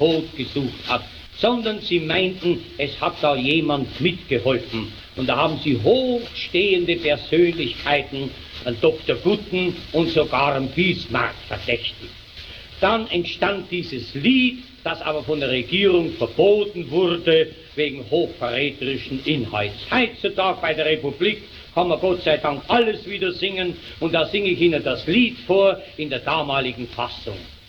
Tod gesucht hat, sondern sie meinten, es hat da jemand mitgeholfen. Und da haben sie hochstehende Persönlichkeiten, einen Dr. Gutten und sogar einen Bismarck verdächtigt. Dann entstand dieses Lied, das aber von der Regierung verboten wurde, wegen hochverräterischen Inhalts. Heutzutage bei der Republik kann man Gott sei Dank alles wieder singen, und da singe ich Ihnen das Lied vor in der damaligen Fassung.